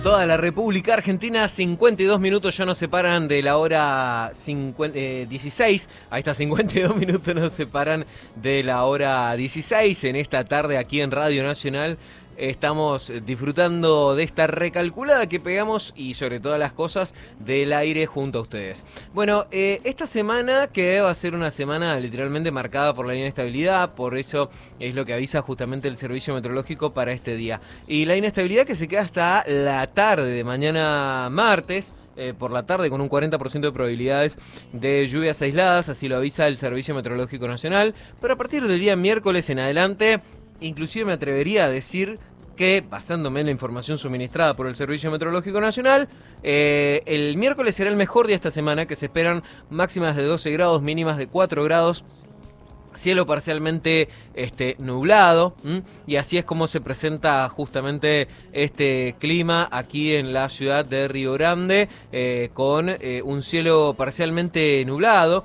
Toda la República Argentina, 52 minutos ya nos separan de la hora 16. Ahí está, 52 minutos nos separan de la hora 16 en esta tarde aquí en Radio Nacional. Estamos disfrutando de esta recalculada que pegamos y sobre todas las cosas del aire junto a ustedes. Bueno, esta semana que va a ser una semana literalmente marcada por la inestabilidad, por eso es lo que avisa justamente el Servicio Meteorológico para este día. Y la inestabilidad que se queda hasta la tarde de mañana martes, por la tarde con un 40% de probabilidades de lluvias aisladas, así lo avisa el Servicio Meteorológico Nacional, pero a partir del día miércoles en adelante, inclusive me atrevería a decir que, basándome en la información suministrada por el Servicio Meteorológico Nacional, el miércoles será el mejor día esta semana, que se esperan máximas de 12 grados, mínimas de 4 grados, cielo parcialmente nublado, y así es como se presenta justamente este clima aquí en la ciudad de Río Grande, con un cielo parcialmente nublado.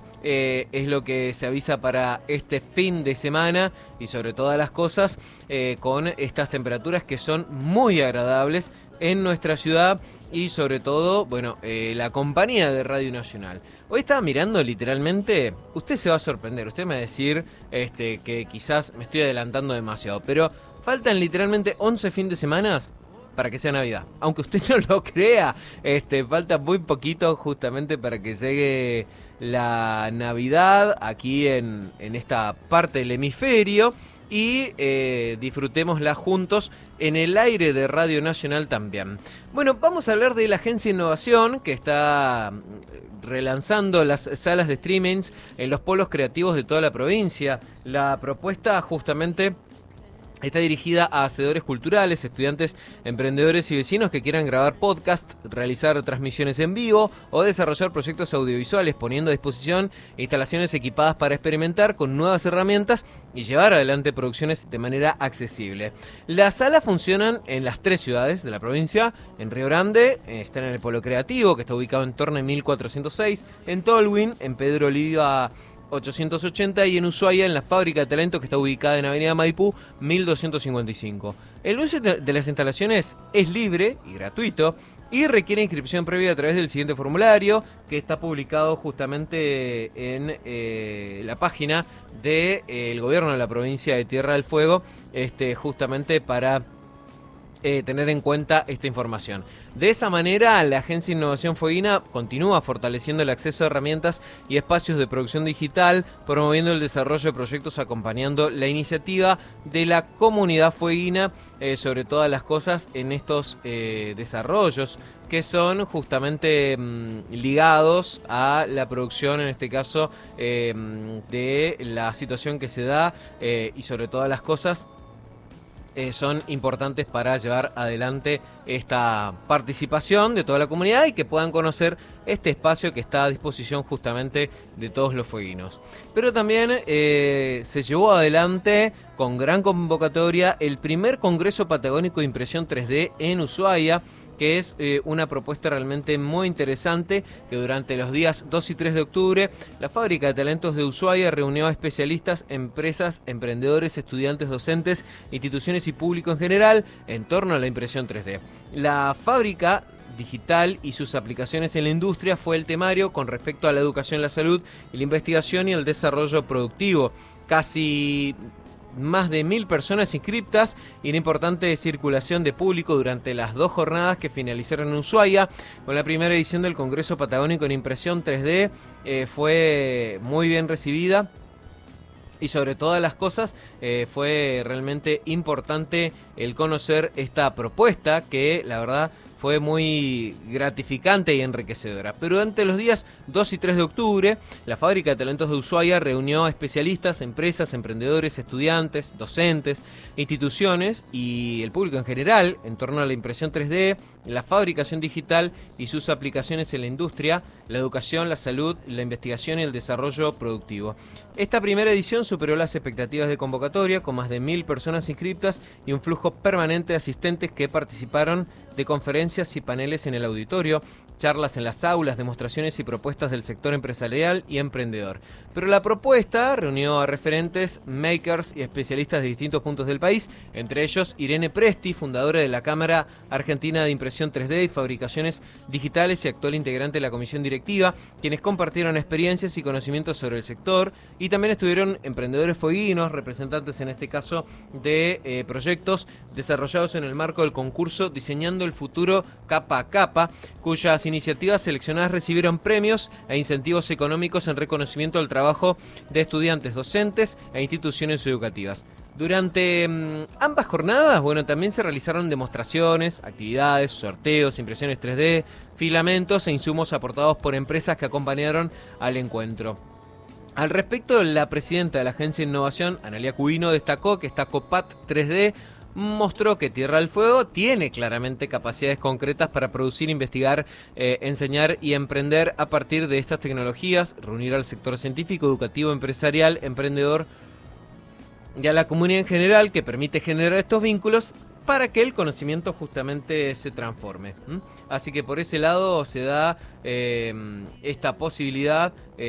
Es lo que se avisa para este fin de semana y sobre todas las cosas con estas temperaturas que son muy agradables en nuestra ciudad y sobre todo, bueno, la compañía de Radio Nacional. Hoy estaba mirando literalmente, usted se va a sorprender, usted me va a decir que quizás me estoy adelantando demasiado, pero faltan literalmente 11 fines de semana para que sea Navidad. Aunque usted no lo crea, falta muy poquito justamente para que llegue la Navidad aquí en esta parte del hemisferio y disfrutémosla juntos en el aire de Radio Nacional también. Bueno, vamos a hablar de la Agencia de Innovación que está relanzando las salas de streamings en los polos creativos de toda la provincia. La propuesta justamente está dirigida a hacedores culturales, estudiantes, emprendedores y vecinos que quieran grabar podcast, realizar transmisiones en vivo o desarrollar proyectos audiovisuales, poniendo a disposición instalaciones equipadas para experimentar con nuevas herramientas y llevar adelante producciones de manera accesible. Las salas funcionan en las 3 ciudades de la provincia. En Río Grande están en el Polo Creativo, que está ubicado en Torne 1406, en Tolwyn, en Pedro Oliva 880 y en Ushuaia en la Fábrica de Talentos que está ubicada en Avenida Maipú 1255. El uso de las instalaciones es libre y gratuito y requiere inscripción previa a través del siguiente formulario que está publicado justamente en la página del gobierno de la provincia de Tierra del Fuego, justamente para tener en cuenta esta información. De esa manera, la Agencia de Innovación Fueguina continúa fortaleciendo el acceso a herramientas y espacios de producción digital, promoviendo el desarrollo de proyectos, acompañando la iniciativa de la comunidad fueguina, sobre todas las cosas en estos desarrollos que son justamente ligados a la producción, en este caso, de la situación que se da y sobre todas las cosas son importantes para llevar adelante esta participación de toda la comunidad y que puedan conocer este espacio que está a disposición justamente de todos los fueguinos. Pero también se llevó adelante con gran convocatoria el primer Congreso Patagónico de Impresión 3D en Ushuaia, que es una propuesta realmente muy interesante, que durante los días 2 y 3 de octubre la Fábrica de Talentos de Ushuaia reunió a especialistas, empresas, emprendedores, estudiantes, docentes, instituciones y público en general en torno a la impresión 3D. La fábrica digital y sus aplicaciones en la industria fue el temario con respecto a la educación, la salud, la investigación y el desarrollo productivo. Casi más de 1000 personas inscriptas y una importante circulación de público durante las 2 jornadas que finalizaron en Ushuaia. Con la primera edición del Congreso Patagónico en Impresión 3D fue muy bien recibida y sobre todas las cosas fue realmente importante el conocer esta propuesta que la verdad fue muy gratificante y enriquecedora. Pero durante los días 2 y 3 de octubre, la Fábrica de Talentos de Ushuaia reunió a especialistas, empresas, emprendedores, estudiantes, docentes, instituciones y el público en general en torno a la impresión 3D, la fabricación digital y sus aplicaciones en la industria, la educación, la salud, la investigación y el desarrollo productivo. Esta primera edición superó las expectativas de convocatoria con más de 1000 personas inscriptas y un flujo permanente de asistentes que participaron de conferencias y paneles en el auditorio. charlas en las aulas, demostraciones y propuestas del sector empresarial y emprendedor. Pero la propuesta reunió a referentes, makers y especialistas de distintos puntos del país, entre ellos Irene Presti, fundadora de la Cámara Argentina de Impresión 3D y Fabricaciones Digitales y actual integrante de la comisión directiva, quienes compartieron experiencias y conocimientos sobre el sector, y también estuvieron emprendedores fueguinos, representantes en este caso de proyectos desarrollados en el marco del concurso Diseñando el Futuro Capa a Capa, cuyas iniciativas seleccionadas recibieron premios e incentivos económicos en reconocimiento al trabajo de estudiantes, docentes e instituciones educativas. Durante ambas jornadas, también se realizaron demostraciones, actividades, sorteos, impresiones 3D, filamentos e insumos aportados por empresas que acompañaron al encuentro. Al respecto, la presidenta de la Agencia de Innovación, Analía Cubino, destacó que esta COPAT 3D mostró que Tierra del Fuego tiene claramente capacidades concretas para producir, investigar, enseñar y emprender a partir de estas tecnologías, reunir al sector científico, educativo, empresarial, emprendedor y a la comunidad en general, que permite generar estos vínculos para que el conocimiento justamente se transforme. Así que por ese lado se da esta posibilidad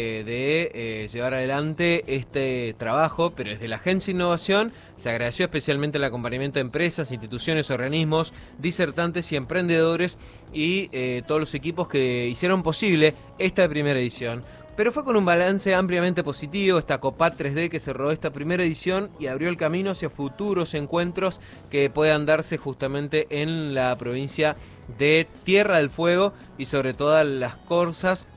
de llevar adelante este trabajo, pero desde la Agencia de Innovación se agradeció especialmente el acompañamiento de empresas, instituciones, organismos, disertantes y emprendedores y todos los equipos que hicieron posible esta primera edición. Pero fue con un balance ampliamente positivo esta COPAT 3D que cerró esta primera edición y abrió el camino hacia futuros encuentros que puedan darse justamente en la provincia de Tierra del Fuego, y sobre todas las cosas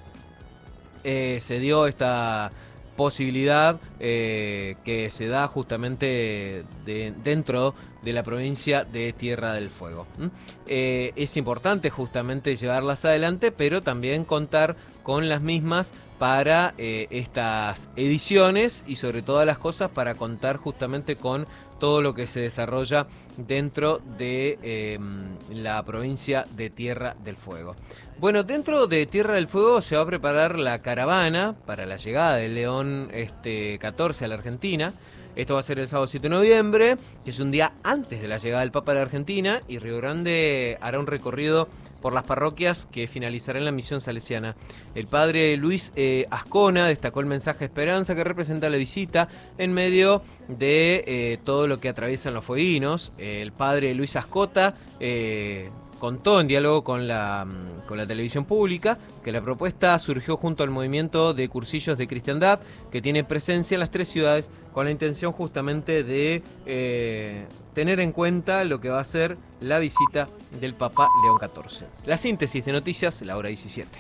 se dio esta posibilidad que se da justamente dentro de la provincia de Tierra del Fuego. Es importante justamente llevarlas adelante, pero también contar con las mismas para estas ediciones y sobre todas las cosas para contar justamente con todo lo que se desarrolla dentro de la provincia de Tierra del Fuego. Bueno, dentro de Tierra del Fuego se va a preparar la caravana para la llegada del León 14 a la Argentina. Esto va a ser el sábado 7 de noviembre, que es un día antes de la llegada del Papa a la Argentina, y Río Grande hará un recorrido por las parroquias que finalizará en la misión salesiana. El padre Luis Ascona destacó el mensaje de esperanza que representa la visita en medio de todo lo que atraviesan los fueguinos. El padre Luis Ascota contó en diálogo con la televisión pública que la propuesta surgió junto al movimiento de cursillos de cristiandad que tiene presencia en las 3 ciudades, con la intención justamente de tener en cuenta lo que va a ser la visita del Papa León XIV. La síntesis de noticias, la hora 17.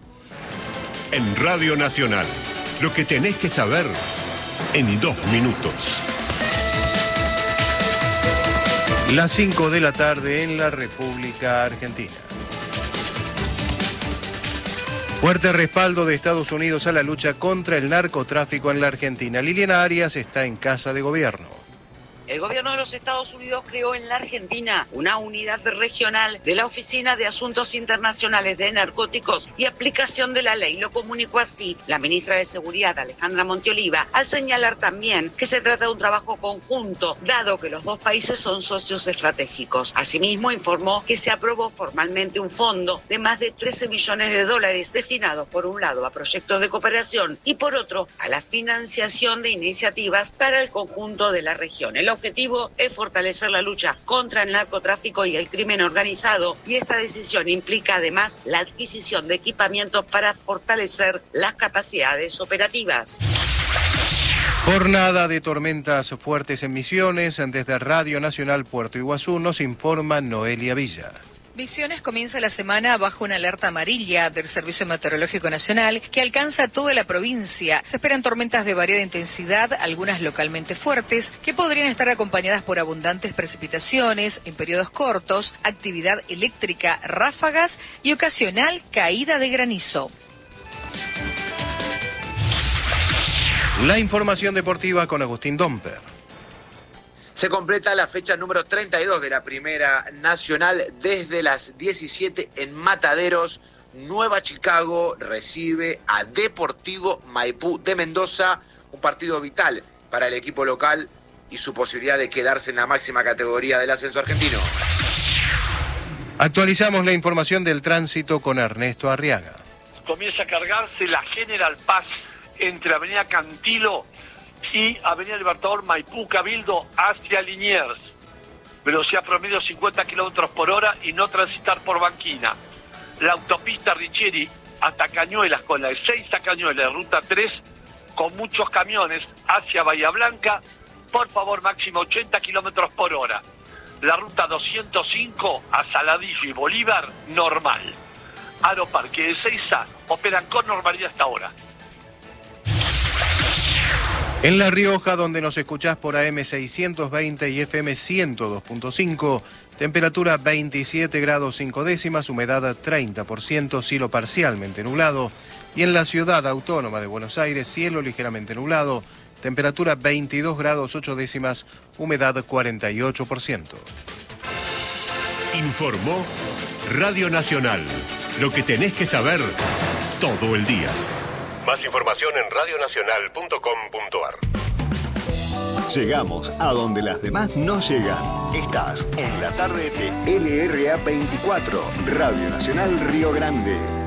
En Radio Nacional, lo que tenés que saber en 2 minutos. Las 5 de la tarde en la República Argentina. Fuerte respaldo de Estados Unidos a la lucha contra el narcotráfico en la Argentina. Liliana Arias está en Casa de Gobierno. El gobierno de los Estados Unidos creó en la Argentina una unidad regional de la Oficina de Asuntos Internacionales de Narcóticos y Aplicación de la Ley. Lo comunicó así la ministra de Seguridad, Alejandra Montioliva, al señalar también que se trata de un trabajo conjunto, dado que los dos países son socios estratégicos. Asimismo, informó que se aprobó formalmente un fondo de más de 13 millones de dólares destinados, por un lado, a proyectos de cooperación y, por otro, a la financiación de iniciativas para el conjunto de la región. El objetivo es fortalecer la lucha contra el narcotráfico y el crimen organizado, y esta decisión implica además la adquisición de equipamientos para fortalecer las capacidades operativas. Jornada de tormentas fuertes en Misiones. Desde Radio Nacional Puerto Iguazú nos informa Noelia Villa. Misiones comienza la semana bajo una alerta amarilla del Servicio Meteorológico Nacional que alcanza toda la provincia. Se esperan tormentas de variada intensidad, algunas localmente fuertes, que podrían estar acompañadas por abundantes precipitaciones en periodos cortos, actividad eléctrica, ráfagas y ocasional caída de granizo. La información deportiva con Agustín Domper. Se completa la fecha número 32 de la Primera Nacional desde las 17 en Mataderos. Nueva Chicago recibe a Deportivo Maipú de Mendoza, un partido vital para el equipo local y su posibilidad de quedarse en la máxima categoría del ascenso argentino. Actualizamos la información del tránsito con Ernesto Arriaga. Comienza a cargarse la General Paz entre Avenida Cantilo y Avenida Libertador Maipú Cabildo hacia Liniers. Velocidad promedio 50 kilómetros por hora y no transitar por banquina. La autopista Richieri hasta Cañuelas, con la de 6 a Cañuelas, ruta 3, con muchos camiones hacia Bahía Blanca, por favor máximo 80 kilómetros por hora. La ruta 205 a Saladillo y Bolívar, normal. Aeroparque de Ezeiza operan con normalidad hasta ahora. En La Rioja, donde nos escuchás por AM 620 y FM 102.5, temperatura 27 grados 5 décimas, humedad 30%, cielo parcialmente nublado. Y en la ciudad autónoma de Buenos Aires, cielo ligeramente nublado, temperatura 22 grados 8 décimas, humedad 48%. Informó Radio Nacional. Lo que tenés que saber todo el día. Más información en radionacional.com.ar. Llegamos a donde las demás no llegan. Estás en la tarde de LRA 24, Radio Nacional Río Grande.